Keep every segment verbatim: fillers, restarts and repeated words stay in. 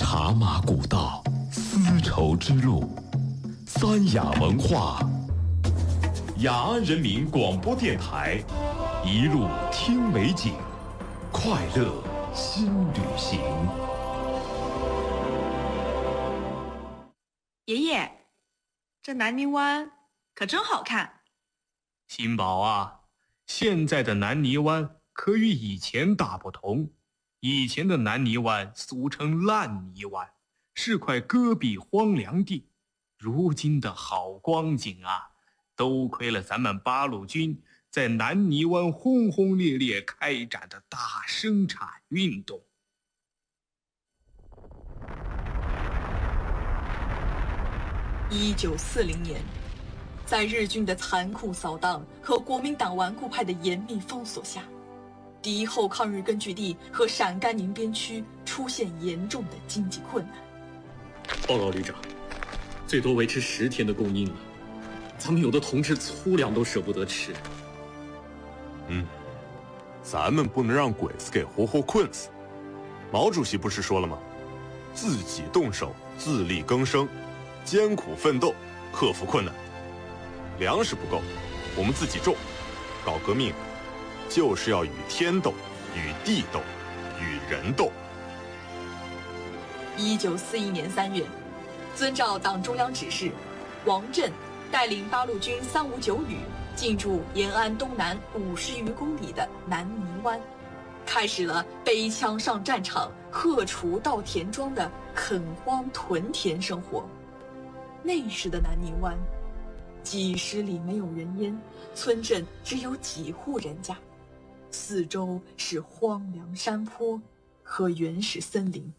茶马古道，丝绸之路，三雅文化。雅安人民广播电台，一路听美景，快乐新旅行。 爷爷，这南泥湾可真好看。 新宝啊，现在的南泥湾可与以前大不同。以前的南泥湾俗称烂泥湾，是块戈壁荒凉地。如今的好光景啊，都亏了咱们八路军在南泥湾轰轰烈烈开展的大生产运动。 一九四零年，在日军的残酷扫荡和国民党顽固派的严密封锁下，敌后抗日根据地和陕甘宁边区出现严重的经济困难。 报告旅长，最多维持十天的供应了，咱们有的同志粗粮都舍不得吃。 嗯，咱们不能让鬼子给活活困死。毛主席不是说了吗？自己动手，自力更生，艰苦奋斗，克服困难。粮食不够，我们自己种。搞革命就是要与天斗，与地斗，与人斗。 一九四一年三月，遵照党中央指示，王震带领八路军三五九旅进驻延安东南五十余公里的南泥湾，开始了背枪上战场、荷锄到田庄的垦荒屯田生活。那时的南泥湾，几十里没有人烟，村镇只有几户人家，四周是荒凉山坡和原始森林。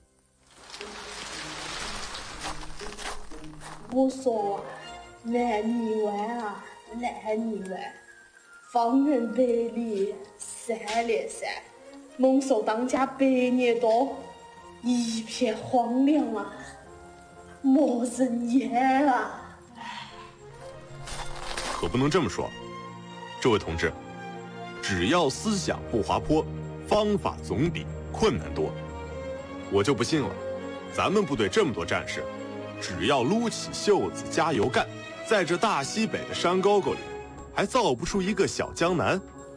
我说啊，南泥湾啊，南泥湾，方圆百里三连山，猛兽当家百年多，一片荒凉啊，没人烟啊！ 可不能这么说，这位同志，只要思想不滑坡，方法总比困难多。我就不信了，咱们部队这么多战士，只要撸起袖子加油干，在这大西北的山沟沟里，还造不出一个小江南。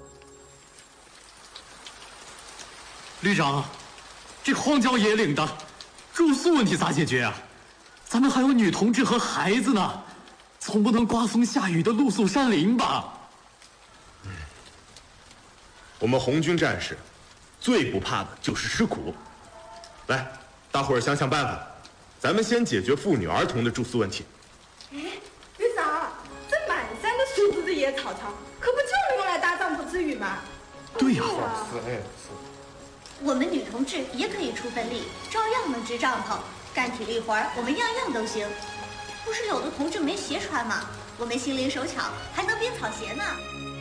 旅长，这荒郊野岭的住宿问题咋解决啊？咱们还有女同志和孩子呢，总不能刮风下雨的露宿山林吧？ 嗯，我们红军战士最不怕的就是吃苦。来，大伙儿想想办法，咱们先解决妇女儿童的住宿问题。 哎，旅长，这满山的树枝的野草草，可不就是用来搭帐篷遮雨吗？ 对呀、 啊， 是哎， 我们女同志也可以出份力，照样能支帐篷，干体力活儿，我们样样都行。不是有的同志没鞋穿吗？我们心灵手巧，还能编草鞋呢。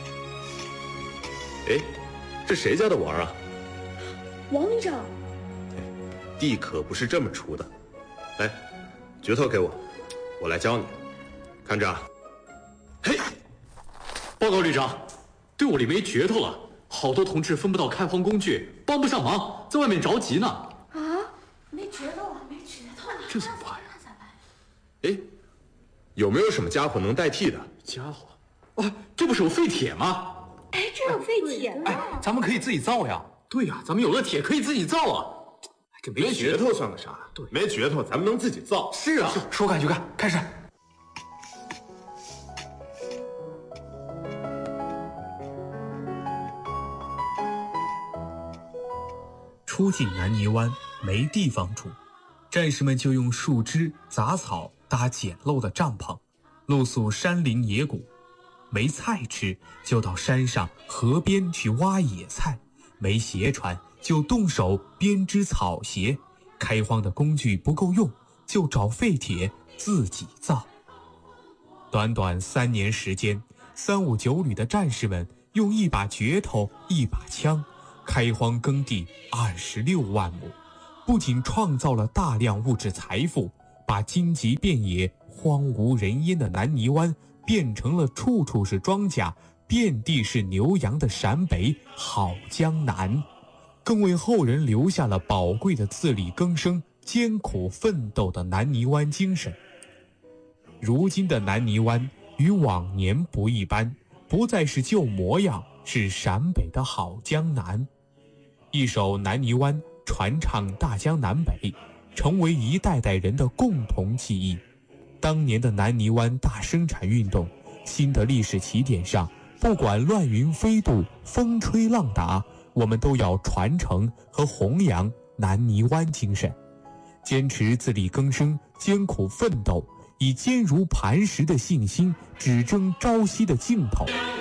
哎，这谁家的娃儿啊？ 王旅长， 地可不是这么锄的。来，镢头给我，我来教你。看着啊。 嘿，报告旅长，队伍里没镢头了，好多同志分不到开荒工具，帮不上忙，在外面着急呢。 啊，没镢头啊，没镢头啊， 这怎么办呀？ 哎，有没有什么家伙能代替的？ 家伙，啊，这不是有废铁吗？ 哎，这有废铁呢。 哎，咱们可以自己造呀。 对呀、啊，咱们有了铁可以自己造啊。 这没镢头算个啥？对，没镢头咱们能自己造。 是啊， 说干就干，开始。 出进南泥湾没地方住，战士们就用树枝、杂草搭简陋的帐篷，露宿山林野谷。没菜吃，就到山上河边去挖野菜；没鞋穿，就动手编织草鞋。开荒的工具不够用，就找废铁自己造。短短三年时间，三五九旅的战士们用一把镢头、一把枪，开荒耕地二十六万亩，不仅创造了大量物质财富，把荆棘遍野、荒无人烟的南泥湾变成了处处是庄稼、遍地是牛羊的陕北好江南，更为后人留下了宝贵的自力更生、 艰苦奋斗的南泥湾精神。如今的南泥湾与往年不一般，不再是旧模样，是陕北的好江南。一首南泥湾传唱大江南北，成为一代代人的共同记忆。当年的南泥湾大生产运动，新的历史起点上，不管乱云飞渡，风吹浪打，我们都要传承和弘扬南泥湾精神，坚持自力更生，艰苦奋斗，以坚如磐石的信心，只争朝夕的劲头。